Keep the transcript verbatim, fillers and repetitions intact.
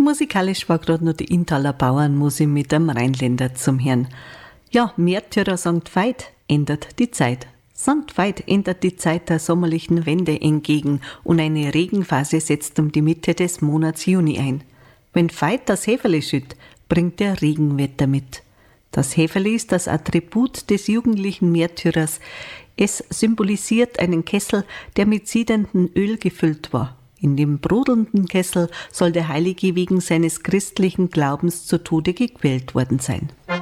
Musikalisch war gerade noch die Inntaler Bauernmusik mit dem Rheinländer zum Hören. Ja, Märtyrer Sankt Veit ändert die Zeit. Sankt Veit ändert die Zeit der sommerlichen Wende entgegen und eine Regenphase setzt um die Mitte des Monats Juni ein. Wenn Veit das Heferli schütt, bringt der Regenwetter mit. Das Heferli ist das Attribut des jugendlichen Märtyrers. Es symbolisiert einen Kessel, der mit siedendem Öl gefüllt war. In dem brodelnden Kessel soll der Heilige wegen seines christlichen Glaubens zu Tode gequält worden sein.